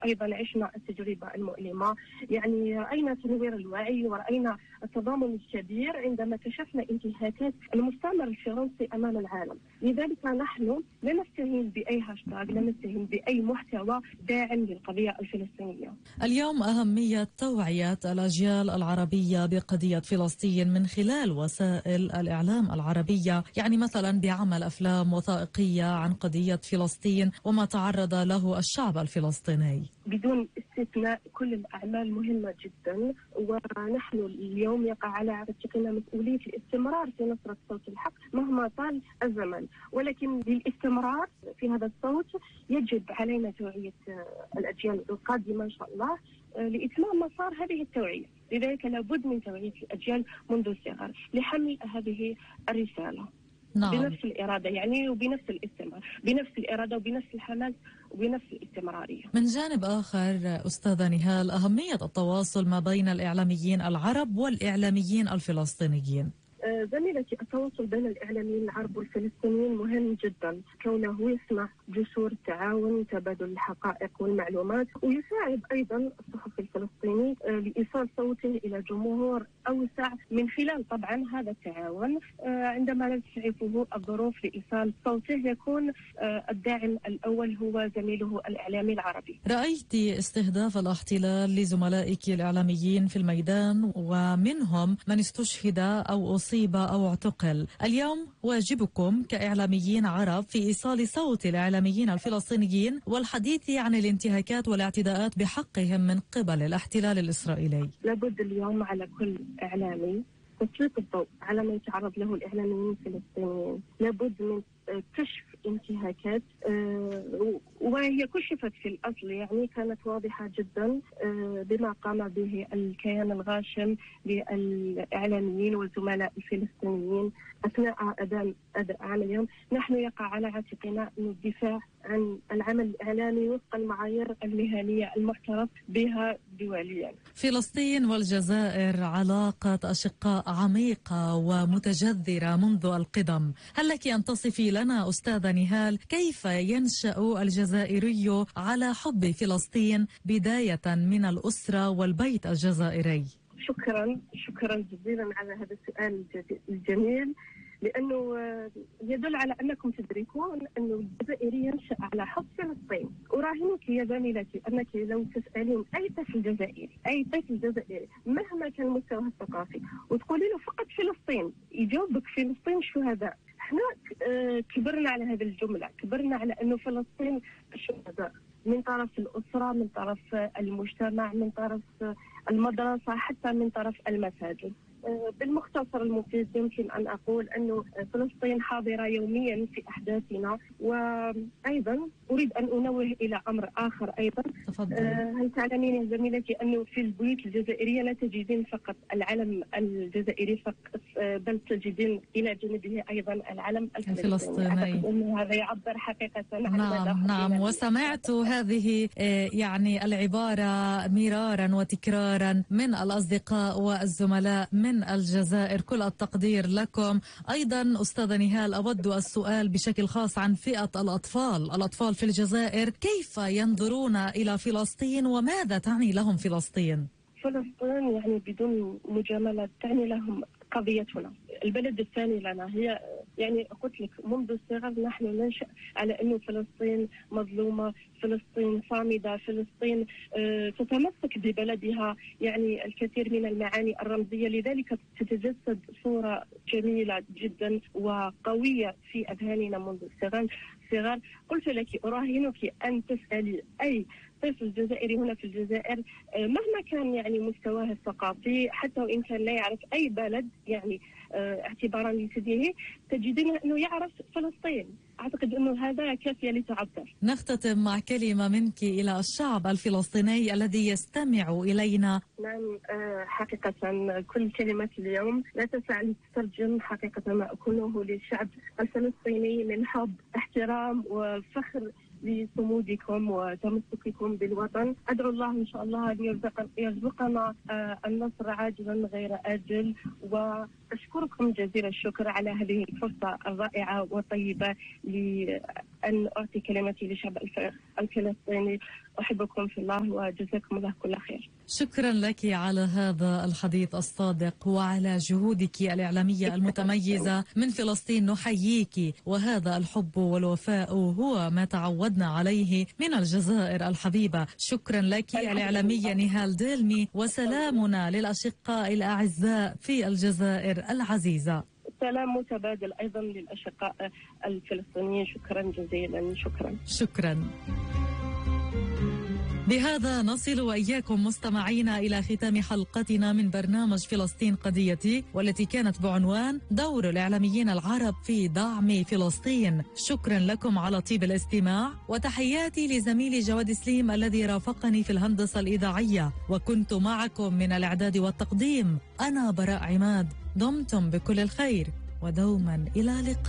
أيضا عشنا التجربة المؤلمة، يعني رأينا تنوير الوعي ورأينا التضامن الكبير عندما كشفنا انتهاكات المستعمر الفرنسي أمام العالم. لذلك نحن لا نستهين بأي هاشتاغ، لا نستهين بأي محتوى داعم للقضية الفلسطينية. اليوم أهمية توعية الأجيال العربية بقضية فلسطين من خلال وسائل الإعلام العربية، يعني مثلا بعمل أفلام وثائقية عن قضية فلسطين وما تعرض له الشعب الفلسطيني. بدون استثناء كل الأعمال مهمة جدا، ونحن اليوم يقع على عاتقنا مسؤولية الاستمرار في نصرة صوت الحق مهما طال الزمن، ولكن للاستمرار في هذا الصوت يجب علينا توعية الأجيال القادمة إن شاء الله لإتمام مسار هذه التوعية. لذلك لابد من توعية الأجيال منذ الصغر لحمل هذه الرسالة. نعم. بنفس الإرادة يعني وبنفس الاستمرار، بنفس الإرادة وبنفس الحماس وبنفس الاستمرارية. من جانب آخر أستاذة نهال، أهمية التواصل ما بين الإعلاميين العرب والإعلاميين الفلسطينيين. زميلتي، التواصل بين الإعلاميين العرب والفلسطينيين مهم جدا، كونه يسمح جسور التعاون، تبادل الحقائق والمعلومات، ويساعد أيضا الصحفي الفلسطيني لإيصال صوته إلى جمهور أوسع من خلال طبعا هذا التعاون. عندما لا تسعفه الظروف لإيصال صوته يكون الداعم الأول هو زميله الإعلامي العربي. رأيت استهداف الاحتلال لزملائك الإعلاميين في الميدان ومنهم من استشهد أو أصيب أو اعتقل. اليوم واجبكم كإعلاميين عرب في إيصال صوت الإعلاميين الفلسطينيين والحديث عن الانتهاكات والاعتداءات بحقهم من قبل الاحتلال الإسرائيلي. لابد اليوم على كل إعلامي تسليط الضوء على ما يتعرض له الإعلاميين الفلسطينيين. لابد من كشف انتهاكات وهي كشفت في الأصل، يعني كانت واضحة جدا بما قام به الكيان الغاشم للإعلاميين والزملاء الفلسطينيين أثناء أداء عملهم. نحن يقع على عاتقنا الدفاع عن العمل الإعلامي وفق المعايير المهنية المعترف بها دوليا. فلسطين والجزائر علاقة أشقاء عميقة ومتجذرة منذ القدم. هل لك أن تصفي لنا أستاذة نهال كيف ينشأ الجزائري على حب فلسطين بداية من الأسرة والبيت الجزائري؟ شكرا جزيلا على هذا السؤال الجميل، لأنه يدل على أنكم تدركون أن الجزائري ينشأ على حب فلسطين. أراهنك يا زميلتي أنك لو تسألين أي طفل جزائري مهما كان مستواه الثقافي وتقولي له فقط فلسطين يجاوبك فلسطين شهداء. احنا كبرنا على هذه الجملة، كبرنا على أنه فلسطين شهداء من طرف الأسرة، من طرف المجتمع، من طرف المدرسة، حتى من طرف المساجد. بالمختصر المفيد يمكن أن أقول أنه فلسطين حاضرة يوميا في أحداثنا. وأيضا أريد أن أنوه إلى أمر آخر أيضا. هل تعلمين يا زميلتي أنه في البيوت الجزائرية لا تجدين فقط العلم الجزائري فقط، بل تجدين إلى جانبه أيضا العلم الفلسطيني. أعتقد أنه هذا يعبر حقيقة عن نعم. وسمعت هذه يعني العبارة مرارا وتكرارا من الأصدقاء والزملاء من الجزائر. كل التقدير لكم. أيضا أستاذة نهال، أود السؤال بشكل خاص عن فئة الأطفال في الجزائر، كيف ينظرون إلى فلسطين وماذا تعني لهم فلسطين؟ فلسطين يعني بدون مجاملة تعني لهم قضيتنا، البلد الثاني لنا. هي يعني قلت لك منذ الصغر نحن ننشأ على أنه فلسطين مظلومة، فلسطين صامدة، فلسطين تتمسك ببلدها، يعني الكثير من المعاني الرمزية. لذلك تتجسد صورة جميلة جدا وقوية في أذهاننا منذ الصغر. قلت لك أراهنك أن تسألي أي طفل جزائري هنا في الجزائر مهما كان يعني مستواه الثقافي، حتى وإن كان لا يعرف أي بلد يعني اعتبارا لسنه، تجدين أنه يعرف فلسطين. أعتقد أنه هذا كافية لتعبر. نختتم مع كلمة منك إلى الشعب الفلسطيني الذي يستمع إلينا. نعم، حقيقة كل كلمة اليوم لا تسع لتترجم حقيقة ما أقوله للشعب الفلسطيني من حب، احترام وفخر لصمودكم وتمسككم بالوطن. أدعو الله إن شاء الله أن يرزقنا النصر عاجلا غير آجل، وأشكركم جزيل الشكر على هذه الفرصة الرائعة والطيبة أن أعطي كلمتي للشعب الفلسطيني. أحبكم في الله وجزاكم الله كل خير. شكرا لك على هذا الحديث الصادق وعلى جهودك الإعلامية المتميزة من فلسطين. نحييك، وهذا الحب والوفاء هو ما تعودنا عليه من الجزائر الحبيبة. شكرا لك الإعلامية نهال ديلمي، وسلامنا للأشقاء الأعزاء في الجزائر العزيزة. سلام متبادل أيضا للأشقاء الفلسطينيين. شكرا جزيلا. شكرا. بهذا نصل وإياكم مستمعينا إلى ختام حلقتنا من برنامج فلسطين قضيتي، والتي كانت بعنوان دور الإعلاميين العرب في دعم فلسطين. شكرا لكم على طيب الاستماع، وتحياتي لزميلي جواد سليم الذي رافقني في الهندسة الإذاعية، وكنت معكم من الإعداد والتقديم أنا براء عماد. دمتم بكل الخير ودوما إلى اللقاء.